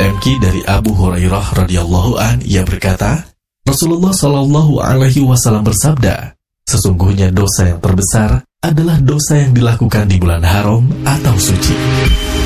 Al-Baihaqi dari Abu Hurairah radhiyallahu an, ia berkata, Rasulullah Shallallahu alaihi wasallam bersabda, sesungguhnya dosa yang terbesar adalah dosa yang dilakukan di bulan haram atau suci.